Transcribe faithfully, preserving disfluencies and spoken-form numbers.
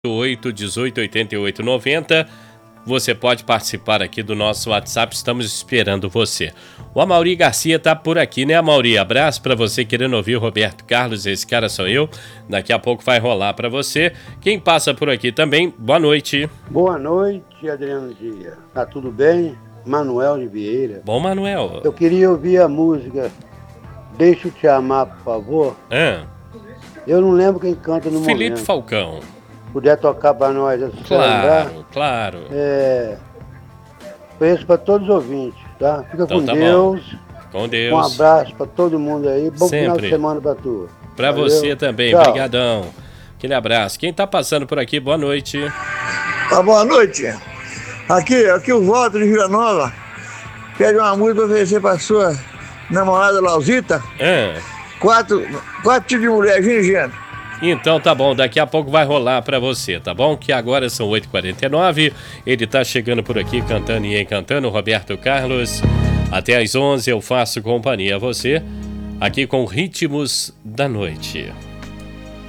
oito dezoito oitenta e oito noventa. Você pode participar aqui do nosso WhatsApp, estamos esperando você. O Amaury Garcia tá por aqui, né, Amaury? Abraço pra você querendo ouvir o Roberto Carlos, esse cara sou eu. Daqui a pouco vai rolar pra você. Quem passa por aqui também, boa noite. Boa noite, Adriano Dias. Tá tudo bem? Manuel de Vieira. Bom, Manuel. Eu queria ouvir a música Deixa eu Te Amar, por favor. Ah, Eu não lembro quem canta no Felipe momento. Falcão. Puder tocar pra nós, se você lembrar. Claro, claro. É... Conheço pra todos os ouvintes, tá? Fica Então com tá Deus. bom. Com Deus. Um abraço pra todo mundo aí. Bom final de Sempre. semana pra tu. Pra Valeu. você também, Tchau. brigadão. Aquele abraço. Quem tá passando por aqui, boa noite. Ah, boa noite. Aqui, aqui o Walter de Vila Nova. Pede uma música pra oferecer pra sua namorada Lausita. Ah, Quatro, quatro tipos de mulher, gingiana. então tá bom, daqui a pouco vai rolar pra você, tá bom? Que agora são oito e quarenta e nove. Ele tá chegando por aqui cantando e encantando, Roberto Carlos. Até às onze eu faço companhia a você, aqui com Ritmos da Noite.